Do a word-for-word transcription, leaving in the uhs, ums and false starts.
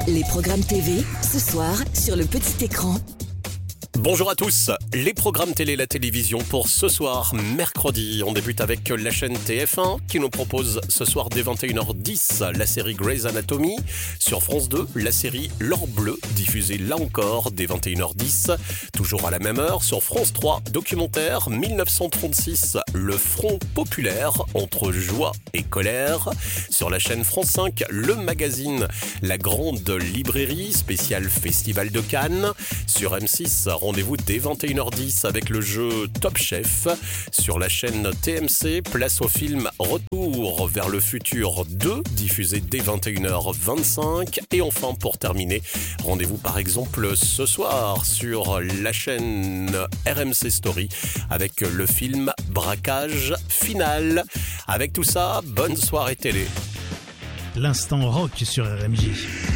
Les programmes T V, ce soir, sur le petit écran. Bonjour à tous, les programmes télé, la télévision pour ce soir, mercredi. On débute avec la chaîne T F un qui nous propose ce soir dès vingt et une heures dix la série Grey's Anatomy. Sur France deux, la série L'Or Bleu, diffusée là encore dès vingt et une heures dix. Toujours à la même heure, sur France trois, documentaire dix-neuf cent trente-six, le Front populaire entre joie et colère. Sur la chaîne France cinq, le magazine La Grande Librairie, spécial Festival de Cannes. Sur M six, rendez-vous dès vingt et une heures dix avec le jeu Top Chef. Sur la chaîne T M C, place au film Retour vers le futur deux, diffusé dès vingt et une heures vingt-cinq. Et enfin, pour terminer, rendez-vous par exemple ce soir sur la chaîne R M C Story avec le film Braquage final. Avec tout ça, bonne soirée télé. L'instant rock sur R M J.